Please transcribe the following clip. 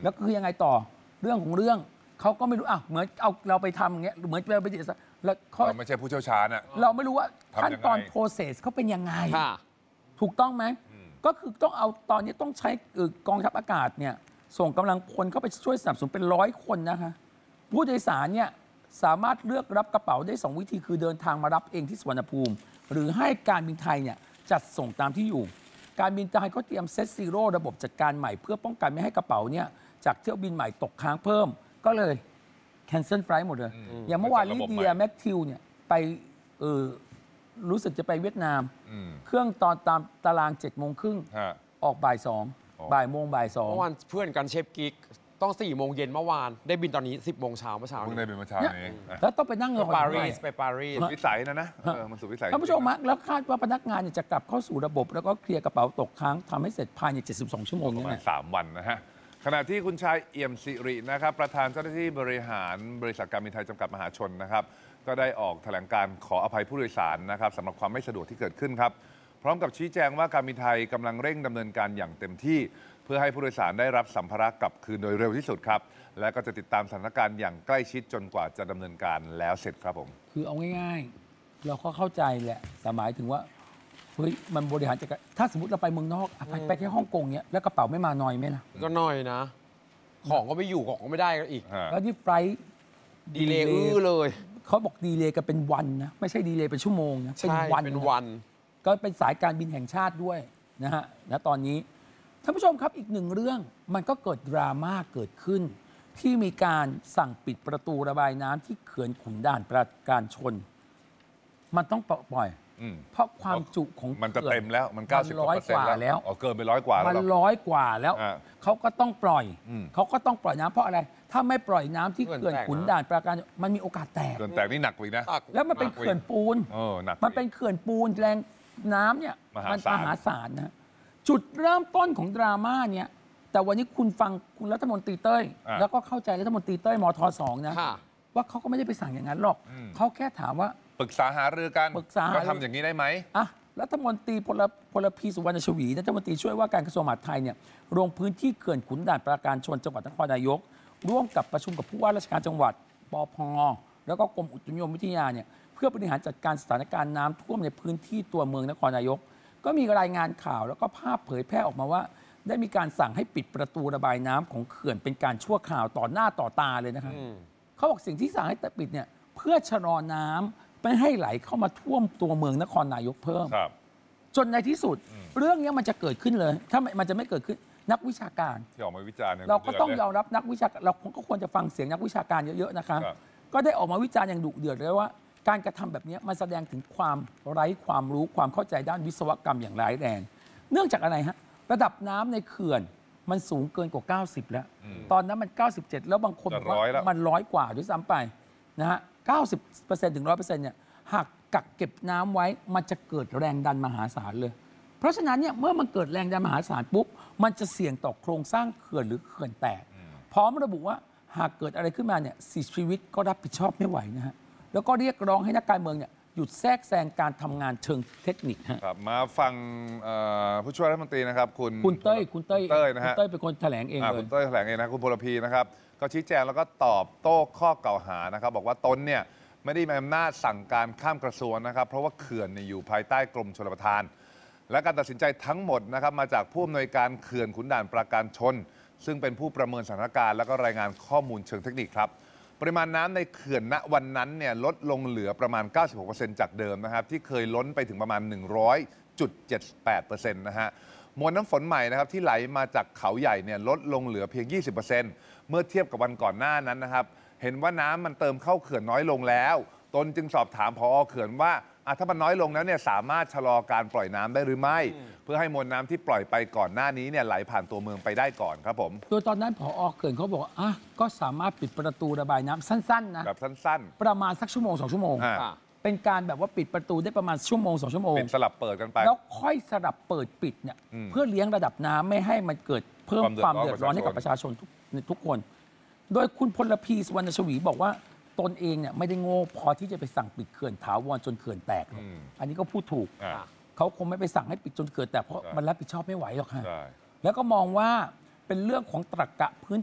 แล้วคือยังไงต่อเรื่องของเรื่องเขาก็ไม่รู้อ่ะเหมือนเอาเราไปทำอย่างเงี้ยเหมือนเราไปจิตแล้วเขาไม่ใช่ผู้เชี่ยวชาญอ่ะเราไม่รู้ว่าขั้นตอน process เขาเป็นยังไงถูกต้องไหมก็คือต้องเอาตอนนี้ต้องใช้กองทัพอากาศเนี่ยส่งกำลังพลเข้าไปช่วยสนับสนุนเป็น100 คนนะคะผู้โดยสารเนี่ยสามารถเลือกรับกระเป๋าได้2 วิธีคือเดินทางมารับเองที่สุวรรณภูมิหรือให้การบินไทยเนี่ยจัดส่งตามที่อยู่การบินไทยก็เตรียมเซตซีโร่ระบบจัดการใหม่เพื่อป้องกันไม่ให้กระเป๋าเนี่ยจากเที่ยวบินใหม่ตกค้างเพิ่มก็เลยแคนเซิลไฟล์หมดเลยอย่างเมื่อวานลิเดียแมทธิวเนี่ยไปรู้สึกจะไปเวียดนามเครื่องตอนตามตาราง7:30ออกบ่าย 2บ่ายโมงบ่าย 2เมื่อวานเพื่อนกันเชฟกิ๊กต้อง4 โมงเย็นเมื่อวานได้บินตอนนี้10 โมงเช้าเมื่อเช้าเพิ่งได้บินเมื่อเช้าเองแล้วต้องไปนั่งรอปารีสไปปารีสวิสัยนะมันสุดวิสัยท่านผู้ชมแล้วคาดว่าพนักงานจะกลับเข้าสู่ระบบแล้วก็เคลียร์กระเป๋าตกค้างทำให้เสร็จภายใน72 ชั่วโมงประมาณ3 วันนะฮะขณะที่คุณชายเอี่ยมสิรินะครับประธานเจ้าหน้าที่บริหารบริษัทการบินไทยจำกัดมหาชนนะครับก็ได้ออกแถลงการขออภัยผู้โดยสารนะครับสำหรับความไม่สะดวกที่เกิดขึ้นครับพร้อมกับชี้แจงว่าการบินไทยกำลังเร่งดำเนินการอย่างเต็มที่เพื่อให้ผู้โดยสารได้รับสัมภาระกลับคืนโดยเร็วที่สุดครับและก็จะติดตามสถานการณ์อย่างใกล้ชิดจนกว่าจะดำเนินการแล้วเสร็จครับผมคือเอาง่ายๆเราก็เข้าใจแหละแต่หมายถึงว่าเฮ้ยมันบริหารจัดการถ้าสมมติเราไปเมืองนอกไปแค่ฮ่องกงเนี้ยแล้วกระเป๋าไม่มาน้อยไหมล่ะก็น้อยนะของก็ไม่อยู่ของก็ไม่ได้ก็อีกแล้วที่ไฟล์ดีเลย์เลยเขาบอกดีเลย์กันเป็นวันนะไม่ใช่ดีเลย์เป็นชั่วโมงนะเป็นวันก็เป็นสายการบินแห่งชาติด้วยนะฮะณตอนนี้ท่านผู้ชมครับอีกหนึ่งเรื่องมันก็เกิดดราม่าเกิดขึ้นที่มีการสั่งปิดประตูระบายน้ำที่เขื่อนขุนด่านปราการชนมันต้องปล่อยเพราะความจุของมันจะเต็มแล้วมัน90% แล้วเกินไป100 กว่ามัน100 กว่าแล้วเขาก็ต้องปล่อยเขาก็ต้องปล่อยน้ำเพราะอะไรถ้าไม่ปล่อยน้ำที่เขื่อนขุนด่านปราการมันมีโอกาสแตกเขื่อนแตกนี่หนักอีกนะแล้วมันเป็นเขื่อนปูนมันเป็นเขื่อนปูนแรงน้ำเนี่ยมันมหาศาลนะจุดเริ่มต้นของดราม่าเนี่ยแต่วันนี้คุณฟังคุณรัฐมนตรีเต้ยแล้วก็เข้าใจรัฐมนตรีเต้ยมท2นะว่าเขาก็ไม่ได้ไปสั่งอย่างนั้นหรอกเขาแค่ถามว่าปรึกษาหารือกันว่าทำอย่างนี้ได้ไหมรัฐมนตรีพลพีสุวรรณชวีรัฐมนตรีช่วยว่าการกระทรวงมหาดไทยเนี่ยลงพื้นที่เขื่อนขุนด่านปราการชนจังหวัดนครนายกร่วมกับประชุมกับผู้ว่าราชการจังหวัดปภแล้วก็กรมอุตุนิยมวิทยาเนี่ยเพื่อบริหารจัดการสถานการณ์น้ำท่วมในพื้นที่ตัวเมืองนครนายกก็มีรายงานข่าวแล้วก็ภาพเผยแพร่ออกมาว่าได้มีการสั่งให้ปิดประตูระบายน้ำของเขื่อนเป็นการชั่วคราวต่อหน้าต่อตาเลยนะครับเขาบอกสิ่งที่สั่งให้ปิดเนี่ยเพื่อชะลอน้ำไม่ให้ไหลเข้ามาท่วมตัวเมืองนครนายกเพิ่มจนในที่สุดเรื่องนี้มันจะเกิดขึ้นเลยถ้ามันจะไม่เกิดขึ้นนักวิชาการที่ออกมาวิจารณ์เราก็ต้องยอมรับนักวิชาการเราก็ควรจะฟังเสียงนักวิชาการเยอะๆนะคะก็ได้ออกมาวิจารณ์อย่างดุเดือดเลยว่าการกระทำแบบนี้มันแสดงถึงความไร้ความรู้ความเข้าใจด้านวิศวกรรมอย่างร้ายแรงเนื่องจากอะไรฮะระดับน้ำในเขื่อนมันสูงเกินกว่า90แล้วตอนนั้นมัน97แล้วบางคนบอกว่ามัน100 กว่าด้วยซ้ำไปนะฮะ90%ถึง 100% เนี่ยหากกักเก็บน้ำไว้มันจะเกิดแรงดันมหาศาลเลยเพราะฉะนั้นเนี่ยเมื่อมันเกิดแรงดันมหาศาลปุ๊บมันจะเสี่ยงต่อโครงสร้างเขื่อนหรือเขื่อนแตกพร้อมระบุว่าหากเกิดอะไรขึ้นมาเนี่ยชีวิตก็รับผิดชอบไม่ไหวนะฮะแล้วก็เรียกร้องให้นักการเมืองเนี่ยหยุดแทรกแซงการทำงานเชิงเทคนิคครับมาฟังผู้ช่วยรัฐมนตรีนะครับคุณเต้ยนะฮะคุณเต้ยเป็นคนแถลงเองเลยคุณเต้ยแถลงเองนะคุณพลพีนะครับก็ชี้แจงแล้วก็ตอบโต้ข้อกล่าวหานะครับบอกว่าตนเนี่ยไม่ได้มีอำนาจสั่งการข้ามกระทรวงนะครับเพราะว่าเขื่อนอยู่ภายใต้กรมชลประทานและการตัดสินใจทั้งหมดนะครับมาจากผู้อำนวยการเขื่อนขุนด่านปราการชนซึ่งเป็นผู้ประเมินสถานการณ์และก็รายงานข้อมูลเชิงเทคนิคครับปริมาณน้ำในเขื่อนณวันนั้นเนี่ยลดลงเหลือประมาณ 96% จากเดิมนะครับที่เคยล้นไปถึงประมาณ 100.78% นะฮะมวลน้ำฝนใหม่นะครับที่ไหลมาจากเขาใหญ่เนี่ยลดลงเหลือเพียง 20% เมื่อเทียบกับวันก่อนหน้านั้นนะครับเห็นว่าน้ำมันเติมเข้าเขื่อนน้อยลงแล้วตนจึงสอบถามผอ.เขื่อนว่าถ้ามันน้อยลงแล้วเนี่ยสามารถชะลอการปล่อยน้ำได้หรือไม่เพื่อให้มวลน้ำที่ปล่อยไปก่อนหน้านี้เนี่ยไหลผ่านตัวเมืองไปได้ก่อนครับผมโดยตอนนั้นผอ.เขื่อนเขาบอกก็สามารถปิดประตูระบายน้ำสั้นๆนะแบบสั้นๆประมาณสัก1-2 ชั่วโมงเป็นการแบบว่าปิดประตูได้ประมาณ1-2 ชั่วโมงปิดสลับเปิดกันไปแล้วค่อยสลับเปิดปิดเนี่ยเพื่อเลี้ยงระดับน้ำไม่ให้มันเกิดเพิ่มความเดือดร้อนให้กับประชาชนทุกคนโดยคุณพลพีสุวรรณชวีบอกว่าตนเองเนี่ยไม่ได้โง่พอที่จะไปสั่งปิดเขื่อนถาวรจนเขื่อนแตกอันนี้ก็พูดถูกเขาคงไม่ไปสั่งให้ปิดจนเขื่อนแตกเพราะมันรับผิดชอบไม่ไหวหรอกฮะแล้วก็มองว่าเป็นเรื่องของตรรกะพื้น